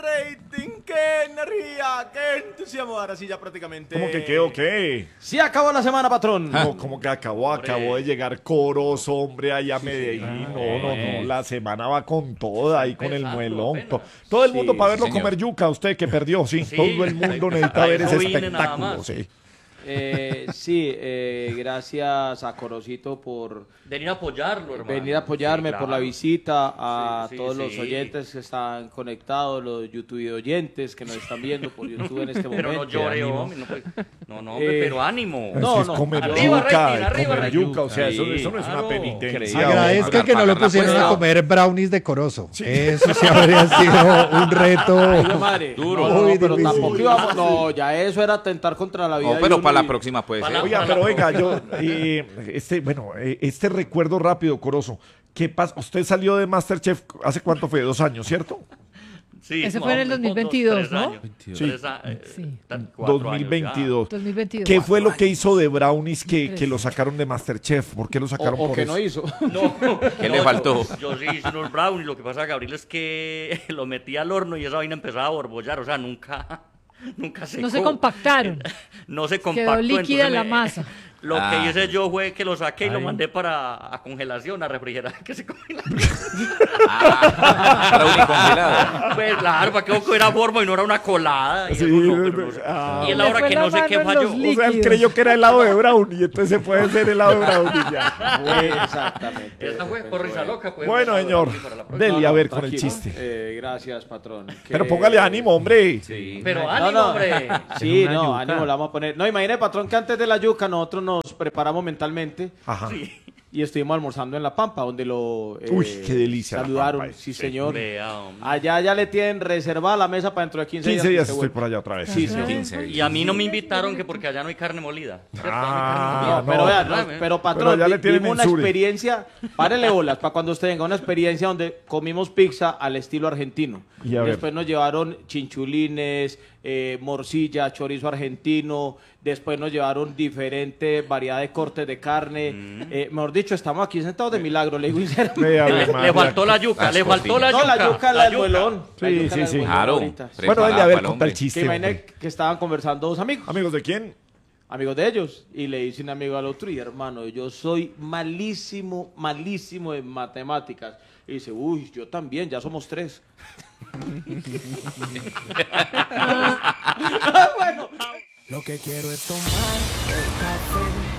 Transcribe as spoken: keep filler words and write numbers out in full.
rating, qué energía, qué entusiasmo. Ahora sí ya prácticamente... ¿Cómo que qué o qué? Sí acabó la semana, patrón. No, ¿cómo que acabó? Acabó de llegar Corozo, hombre, allá a Medellín. No, no, no, la semana va con toda, ahí con el muelón. To- Todo el mundo Sí, para verlo señor. comer yuca, usted que perdió, sí. Sí. Todo el mundo necesita ver Eso ese vine nada espectáculo, más. sí. Eh, sí, eh, gracias a Corocito por Venir a apoyarlo, hermano. venir a apoyarme, Sí, por la claro. visita, a Sí, sí, todos los sí. oyentes que están conectados, los YouTube oyentes que nos están viendo por YouTube en este momento. Pero no llore, Ánimo. hombre. No, pues, no, no, hombre, Eh, pero ánimo. No, Eso es no. comer Arriba, yuca, rating, arriba, comer rating. yuca, o sea, eso, Sí, eso no es una claro. penitencia. Increíble. Agradezca Pagar- que no lo pagar la pusieron a cuenta. comer brownies de Corozo. Eso sí habría sido un reto. Ay, güey, madre. Duro. No, no, Muy pero difícil. tampoco íbamos. No, ya eso era atentar contra la vida. No, de pero uno para la y- próxima puede Para ser. la- Oiga, pero oiga, yo, eh, este, bueno, eh, este recuerdo rápido, Corozo. ¿Qué pasa? Usted salió de MasterChef hace cuánto fue, dos años, ¿cierto? Sí, Ese más fue en o el menos, dos mil veintidós, tres ¿no? años. Sí. Tres a- eh, Sí. tan- cuatro dos mil años veintidós. dos mil veintidós. ¿Qué fue lo que hizo de Brownies que, Tres. que lo sacaron de MasterChef? ¿Por qué lo O, sacaron o por que eso? no hizo. ya. No, ¿Qué no, le faltó? Yo, yo sí hice unos brownies. Lo que pasa, Gabriel, es que lo metí al horno y esa vaina empezaba a borbollar. O sea, nunca, nunca se No se compactaron. No se compactó. Quedó líquida entonces la me- masa. Lo Ah. que hice yo fue que lo saqué y lo Ay. mandé para a congelación, a refrigerar, que se congela. Ah, brownie congelado. Pues claro, para que no era forma y no era una colada. Y, Sí, eso no, pero no sé. ah. Y es la Le hora fue que la no sé mano qué en falló. los O sea, él líquidos. creyó que era helado de brownie, entonces se puede ser helado de brownie ya. Exactamente. Esta fue por risa loca. pues, Bueno, para- señor, para la próxima. dele a ver con el tranquilo. chiste. Eh, gracias, patrón. Que- Pero póngale ánimo, hombre. Sí. Pero No, ánimo, no. hombre. Sí, una no, yuca. ánimo, la vamos a poner. No, imagine, patrón, que antes de la yuca nosotros nos preparamos mentalmente Ajá. y estuvimos almorzando en La Pampa, donde lo eh, Uy, qué delicia La saludaron. Pampa, sí, sí. señor. Vea, hombre. Allá ya le tienen reservada la mesa para dentro de quince, quince días que estoy usted por allá otra vez. Sí, señor. quince Y a mí no me invitaron que porque allá no hay carne molida. ¿cierto? Ah, No hay carne No, molida. pero no. vea, no, Pero pero patrón, ya le di- tienen dimos una en Suri. experiencia, párele bolas, para cuando usted venga, una experiencia donde comimos pizza al estilo argentino. Y a ver. Después nos llevaron chinchulines, eh, morcilla, chorizo argentino, después nos llevaron diferente variedad de cortes de carne. Mm. Eh, mejor dicho, estamos aquí sentados de milagro, le digo sinceramente. Ve, a ver, Le, María. le faltó la yuca, Las le faltó la No, yuca. la yuca, la del muelón. La Sí, yuca, sí, la del sí. muelón Claro. ahorita. Bueno, dele a Preparada ver, pa'l conta el hombre. Que chiste. imagine hombre. que estaban conversando dos amigos. ¿Amigos de quién? Amigos de ellos, y le dice un amigo al otro, y hermano, yo soy malísimo, malísimo en matemáticas. Y dice, uy, yo también, ya somos tres. Lo que quiero es tomar el café